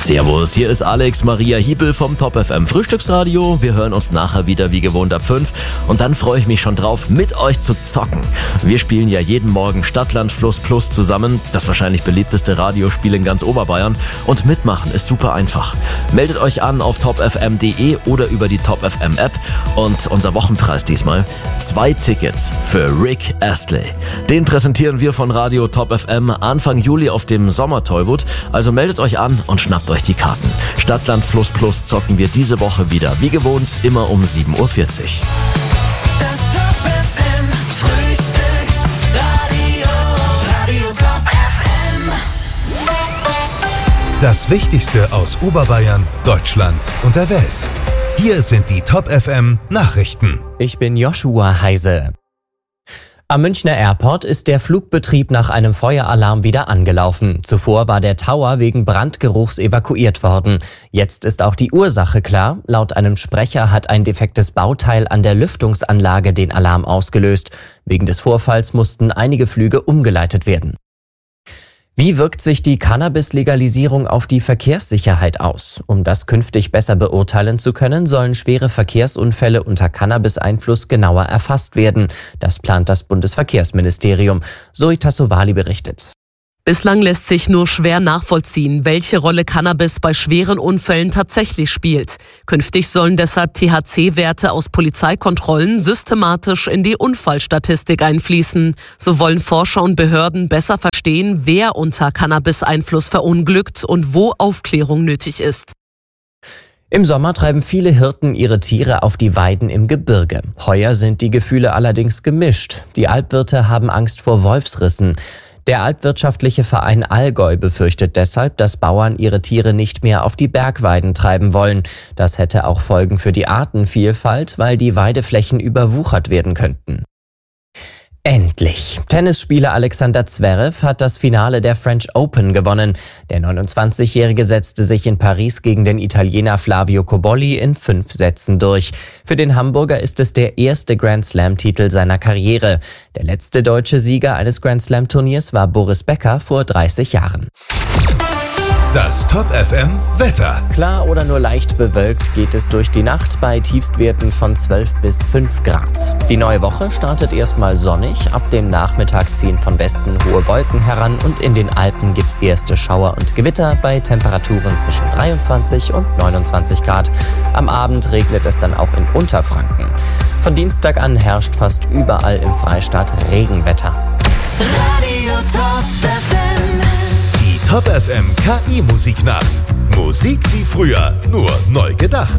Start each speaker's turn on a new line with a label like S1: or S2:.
S1: Servus, hier ist Alex Maria Hiebel vom Top FM Frühstücksradio. Wir hören uns nachher wieder wie gewohnt ab 5 und dann freue ich mich schon drauf, mit euch zu zocken. Wir spielen ja jeden Morgen Stadtland Fluss Plus zusammen, das wahrscheinlich beliebteste Radiospiel in ganz Oberbayern, und mitmachen ist super einfach. Meldet euch an auf topfm.de oder über die Top FM App und unser Wochenpreis diesmal 2 Tickets für Rick Astley. Den präsentieren wir von Radio Top FM Anfang Juli auf dem Sommertollwood, also meldet euch an und schnappt euch die Karten. Stadtland Fluss Plus zocken wir diese Woche wieder, wie gewohnt, immer um 7.40 Uhr.
S2: Das Top FM Frühstücksradio, Radio Top FM.
S3: Das Wichtigste aus Oberbayern, Deutschland und der Welt. Hier sind die Top FM Nachrichten.
S4: Ich bin Joshua Heise. Am Münchner Airport ist der Flugbetrieb nach einem Feueralarm wieder angelaufen. Zuvor war der Tower wegen Brandgeruchs evakuiert worden. Jetzt ist auch die Ursache klar. Laut einem Sprecher hat ein defektes Bauteil an der Lüftungsanlage den Alarm ausgelöst. Wegen des Vorfalls mussten einige Flüge umgeleitet werden. Wie wirkt sich die Cannabis-Legalisierung auf die Verkehrssicherheit aus? Um das künftig besser beurteilen zu können, sollen schwere Verkehrsunfälle unter Cannabis-Einfluss genauer erfasst werden. Das plant das Bundesverkehrsministerium. Zoe Tassovali berichtet.
S5: Bislang lässt sich nur schwer nachvollziehen, welche Rolle Cannabis bei schweren Unfällen tatsächlich spielt. Künftig sollen deshalb THC-Werte aus Polizeikontrollen systematisch in die Unfallstatistik einfließen. So wollen Forscher und Behörden besser verstehen, wer unter Cannabis-Einfluss verunglückt und wo Aufklärung nötig ist.
S4: Im Sommer treiben viele Hirten ihre Tiere auf die Weiden im Gebirge. Heuer sind die Gefühle allerdings gemischt. Die Alpwirte haben Angst vor Wolfsrissen. Der alpwirtschaftliche Verein Allgäu befürchtet deshalb, dass Bauern ihre Tiere nicht mehr auf die Bergweiden treiben wollen. Das hätte auch Folgen für die Artenvielfalt, weil die Weideflächen überwuchert werden könnten. Endlich! Tennisspieler Alexander Zverev hat das Finale der French Open gewonnen. Der 29-Jährige setzte sich in Paris gegen den Italiener Flavio Cobolli in 5 Sätzen durch. Für den Hamburger ist es der erste Grand-Slam-Titel seiner Karriere. Der letzte deutsche Sieger eines Grand-Slam-Turniers war Boris Becker vor 30 Jahren.
S3: Das Top FM Wetter.
S4: Klar oder nur leicht bewölkt geht es durch die Nacht bei Tiefstwerten von 12 bis 5 Grad. Die neue Woche startet erstmal sonnig. Ab dem Nachmittag ziehen von Westen hohe Wolken heran und in den Alpen gibt's erste Schauer und Gewitter bei Temperaturen zwischen 23 und 29 Grad. Am Abend regnet es dann auch in Unterfranken. Von Dienstag an herrscht fast überall im Freistaat Regenwetter.
S2: Radio Top FM.
S3: Die Top FM KI Musiknacht. Musik wie früher, nur neu gedacht.